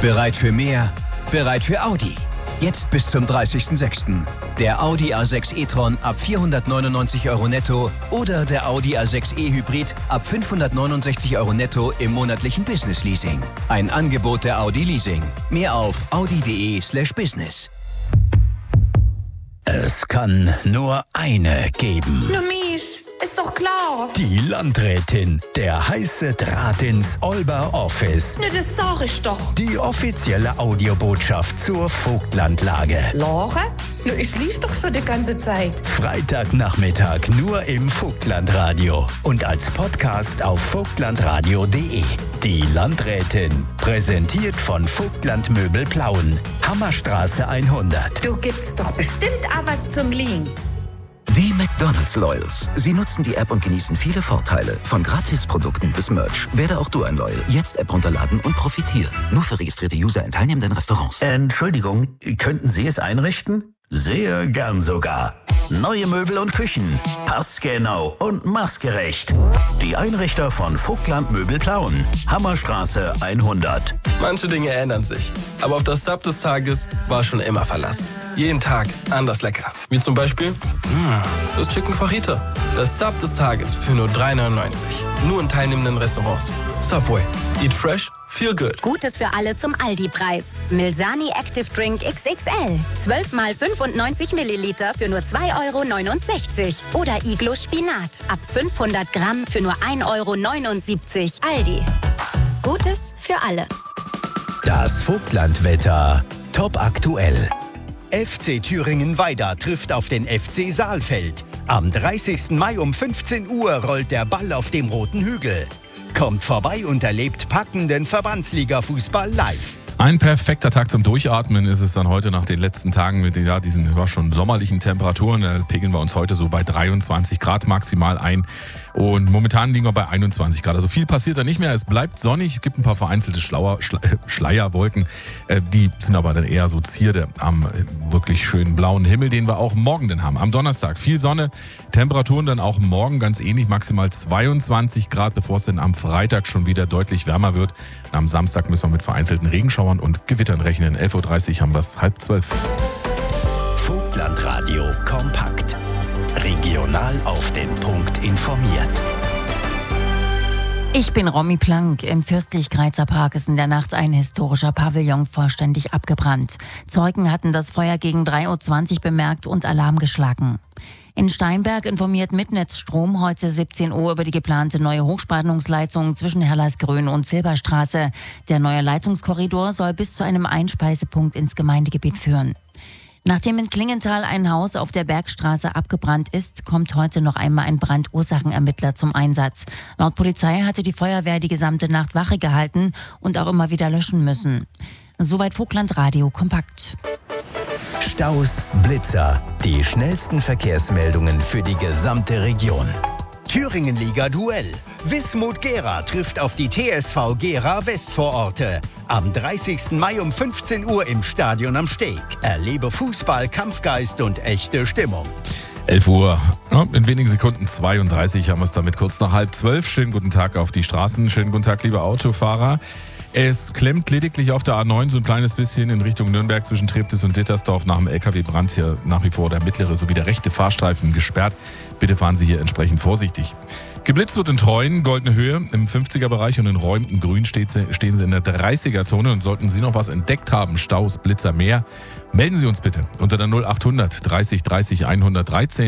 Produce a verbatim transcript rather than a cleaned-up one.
Bereit für mehr? Bereit für Audi. Jetzt bis zum dreißigsten sechsten Der Audi A sechs e-tron ab vierhundertneunundneunzig Euro netto oder der Audi A sechs e-Hybrid ab fünfhundertneunundsechzig Euro netto im monatlichen Business-Leasing. Ein Angebot der Audi Leasing. Mehr auf audi.de slash business. Es kann nur eine geben. Na Misch, ist doch klar. Die Landrätin, der heiße Draht ins Olber Office. Na, das sag ich doch. Die offizielle Audiobotschaft zur Vogtlandlage. Lore? Na, ich lies doch schon die ganze Zeit. Freitagnachmittag nur im Vogtlandradio und als Podcast auf vogtlandradio punkt de. Die Landrätin, präsentiert von Vogtland Möbel Plauen, Hammerstraße hundert. Du gibt's doch bestimmt auch was zum Liegen. Die McDonald's Loyals. Sie nutzen die App und genießen viele Vorteile. Von Gratisprodukten bis Merch. Werde auch du ein Loyal. Jetzt App runterladen und profitieren. Nur für registrierte User in teilnehmenden Restaurants. Entschuldigung, könnten Sie es einrichten? Sehr gern sogar. Neue Möbel und Küchen. Passgenau und maßgerecht. Die Einrichter von Vogtland Möbel Plauen. Hammerstraße hundert. Manche Dinge ändern sich. Aber auf das Sub des Tages war schon immer Verlass. Jeden Tag anders lecker. Wie zum Beispiel mh, das Chicken Fajita. Das Sub des Tages für nur drei neunundneunzig. Nur in teilnehmenden Restaurants. Subway. Eat fresh, feel good. Gutes für alle zum Aldi-Preis. Milsani Active Drink X X L. zwölf mal fünfundneunzig Milliliter für nur zwei Euro neunundsechzig. Oder Iglo Spinat. Ab fünfhundert Gramm für nur ein Euro neunundsiebzig. Aldi. Gutes für alle. Das Vogtlandwetter. Top aktuell. F C Thüringen-Weida trifft auf den F C Saalfeld. Am dreißigsten Mai um fünfzehn Uhr rollt der Ball auf dem Roten Hügel. Kommt vorbei und erlebt packenden Verbandsliga-Fußball live. Ein perfekter Tag zum Durchatmen ist es dann heute nach den letzten Tagen mit ja, diesen ja, schon sommerlichen Temperaturen. Da pegeln wir uns heute so bei dreiundzwanzig Grad maximal ein. Und momentan liegen wir bei einundzwanzig Grad. Also viel passiert da nicht mehr. Es bleibt sonnig. Es gibt ein paar vereinzelte Schlauer, Schle- Schleierwolken. Äh, die sind aber dann eher so Zierde am äh, wirklich schönen blauen Himmel, den wir auch morgen dann haben. Am Donnerstag viel Sonne. Temperaturen dann auch morgen ganz ähnlich. Maximal zweiundzwanzig Grad, bevor es dann am Freitag schon wieder deutlich wärmer wird. Und am Samstag müssen wir mit vereinzelten Regenschauern und Gewittern rechnen. elf Uhr dreißig haben wir es, halb zwölf. Vogtlandradio kompakt. Regional auf den Punkt informiert. Ich bin Romy Plank. Im Fürstlich-Greizer Park ist in der Nacht ein historischer Pavillon vollständig abgebrannt. Zeugen hatten das Feuer gegen drei Uhr zwanzig bemerkt und Alarm geschlagen. In Steinberg informiert Mitnetzstrom heute siebzehn Uhr über die geplante neue Hochspannungsleitung zwischen Herlersgrün und Silberstraße. Der neue Leitungskorridor soll bis zu einem Einspeisepunkt ins Gemeindegebiet führen. Nachdem in Klingenthal ein Haus auf der Bergstraße abgebrannt ist, kommt heute noch einmal ein Brandursachenermittler zum Einsatz. Laut Polizei hatte die Feuerwehr die gesamte Nacht Wache gehalten und auch immer wieder löschen müssen. Soweit Vogtlandradio kompakt. Staus, Blitzer, die schnellsten Verkehrsmeldungen für die gesamte Region. Thüringen-Liga-Duell. Wismut Gera trifft auf die T S V Gera Westvororte. Am dreißigsten Mai um fünfzehn Uhr im Stadion am Steg. Erlebe Fußball, Kampfgeist und echte Stimmung. elf Uhr, ja, in wenigen Sekunden zweiunddreißig haben wir es damit kurz nach halb zwölf. Schönen guten Tag auf die Straßen, schönen guten Tag, liebe Autofahrer. Es klemmt lediglich auf der A neun so ein kleines bisschen in Richtung Nürnberg zwischen Treptow und Dittersdorf nach dem L K W-Brand. Hier nach wie vor der mittlere sowie der rechte Fahrstreifen gesperrt. Bitte fahren Sie hier entsprechend vorsichtig. Geblitzt wird in Treuen, goldene Höhe im fünfziger-Bereich und in räumendem Grün steht, stehen Sie in der dreißiger-Zone. Und sollten Sie noch was entdeckt haben, Staus, Blitzer, mehr, melden Sie uns bitte unter der null achthundert dreißig dreißig hundertdreizehn.